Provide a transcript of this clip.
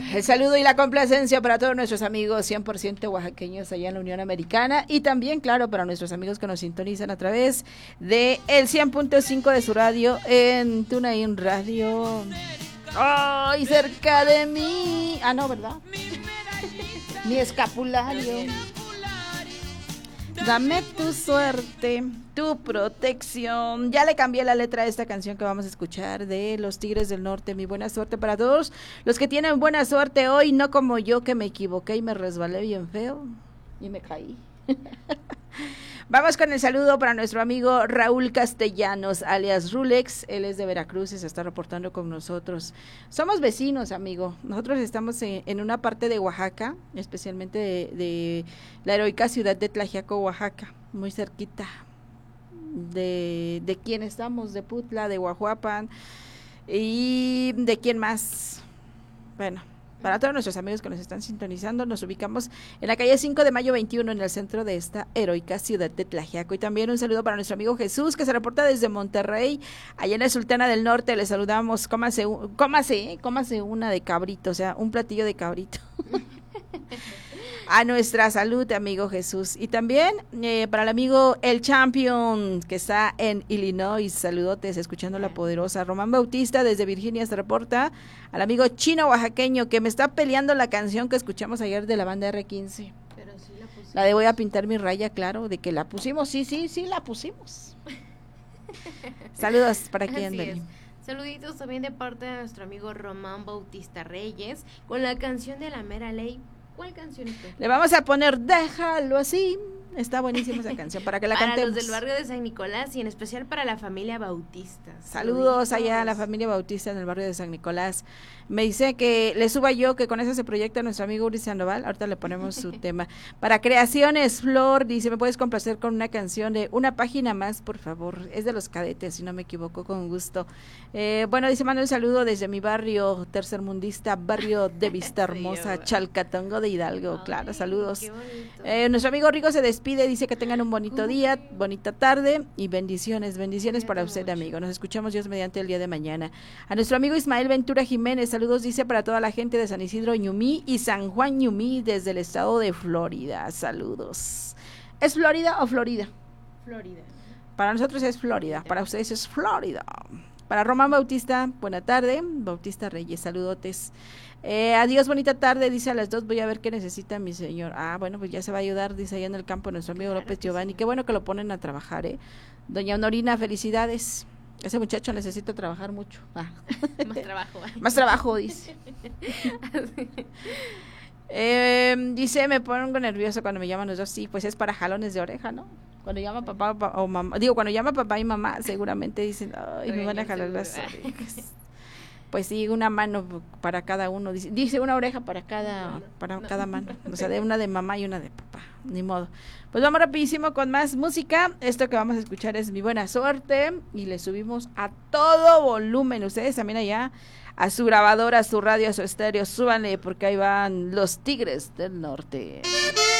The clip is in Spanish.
El saludo y la complacencia para todos nuestros amigos 100% oaxaqueños allá en la Unión Americana y también, claro, para nuestros amigos que nos sintonizan a través de el 100.5 de su radio en TuneIn Radio. ¡Ay, cerca de mí! Ah, no, ¿verdad? Mi escapulario. Dame tu suerte, tu protección. Ya le cambié la letra a esta canción que vamos a escuchar de Los Tigres del Norte. Mi buena suerte para todos los que tienen buena suerte hoy, no como yo que me equivoqué y me resbalé bien feo y me caí. Vamos con el saludo para nuestro amigo Raúl Castellanos, alias Rulex. Él es de Veracruz y se está reportando con nosotros. Somos vecinos, amigo. Nosotros estamos en una parte de Oaxaca, especialmente de la heroica ciudad de Tlaxiaco, Oaxaca, muy cerquita de quién estamos, de Putla, de Huajuapan y de quién más. Bueno, para todos nuestros amigos que nos están sintonizando, nos ubicamos en la calle 5 de Mayo 21, en el centro de esta heroica ciudad de Tlaxiaco. Y también un saludo para nuestro amigo Jesús, que se reporta desde Monterrey, allá en la Sultana del Norte. Le saludamos, cómase una de cabrito, o sea, un platillo de cabrito. A nuestra salud, amigo Jesús. Y también para el amigo El Champion, que está en Illinois, saludotes, escuchando La Poderosa. Román Bautista desde Virginia se reporta. Al amigo Chino Oaxaqueño, que me está peleando la canción que escuchamos ayer de la banda R15. Pero sí la pusimos. La de Voy a pintar mi raya, claro, de que la pusimos, sí, la pusimos. Saludos para quien, Dani. Saluditos también de parte de nuestro amigo Román Bautista Reyes, con la canción de La Mera Ley. ¿Cuál canción es? Le vamos a poner Déjalo Así. Está buenísima esa canción para que la cantemos. Para los del barrio de San Nicolás y en especial para la familia Bautista. Saludos allá a la familia Bautista en el barrio de San Nicolás. Me dice que le suba yo, que con eso se proyecta nuestro amigo Uri Sandoval. Ahorita le ponemos su tema. Para Creaciones Flor, dice, ¿me puedes complacer con una canción de Una Página Más, por favor? Es de Los Cadetes, si no me equivoco, con gusto. Bueno, dice, mando un saludo desde mi barrio tercermundista, barrio de Vista Hermosa, Chalcatongo de Hidalgo. Claro, saludos. Nuestro amigo Rico se despide, dice que tengan un bonito día, bonita tarde y bendiciones para usted, amigo. Nos escuchamos Dios mediante el día de mañana. A nuestro amigo Ismael Ventura Jiménez, saludos, dice, para toda la gente de San Isidro Ñumí y San Juan Ñumí desde el estado de Florida. Saludos. ¿Es Florida o Florida? Florida. Para nosotros es Florida, para ustedes es Florida. Para Román Bautista, buena tarde. Bautista Reyes, saludotes. Adiós, bonita tarde, dice, a las 2 voy a ver qué necesita mi señor. Ah, bueno, pues ya se va a ayudar, dice, allá en el campo nuestro amigo López Giovanni. Qué bueno que lo ponen a trabajar, Doña Honorina, felicidades. Ese muchacho necesita trabajar mucho. Más trabajo. Más trabajo, dice. Dice, me pongo nervioso cuando me llaman los dos. Sí, pues es para jalones de oreja, ¿no? Cuando llama papá o mamá, cuando llama papá y mamá, seguramente dicen, ay, me van a jalar las orejas. Pues sí, una mano para cada uno, dice una oreja para cada mano, o sea, de una de mamá y una de papá, ni modo. Pues vamos rapidísimo con más música. Esto que vamos a escuchar es Mi Buena Suerte y le subimos a todo volumen. Ustedes también allá a su grabadora, a su radio, a su estéreo, súbanle porque ahí van Los Tigres del Norte.